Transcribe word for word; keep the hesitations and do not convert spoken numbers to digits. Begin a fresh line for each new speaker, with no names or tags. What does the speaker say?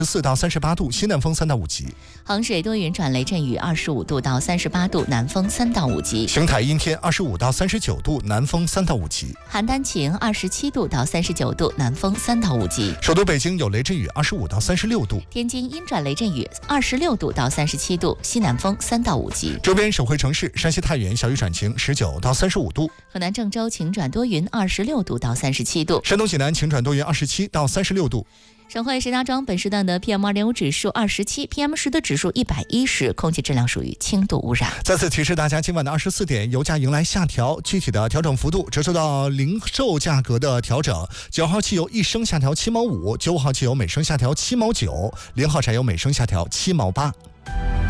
四到三十八度，西南风三到五级。
衡水多云转雷阵雨，二十五度到三十八度，南风三到五级。
邢台阴天，二十五到三十九度，南风三到五级。
邯郸晴，二十七度到三十九度，南风三到五级。
首都北京有雷阵雨，二十五到三十六度。
天津阴转雷阵雨，二十六度到三十七度，西南风三到五级。
周边省会城市山西太原小雨转晴，十九到三十五度。
河南郑州晴转多云，二十六度到三十七度。
山东济南晴转多云，二十七到三十六度。
省会石家庄本时段的 P M 二点五 指数二十七 ，P M 十 的指数一百一十，空气质量属于轻度污染。
再次提示大家，今晚的二十四点，油价迎来下调，具体的调整幅度折射到零售价格的调整。九号汽油一升下调七毛五，九号汽油每升下调七毛九，零号柴油每升下调七毛八。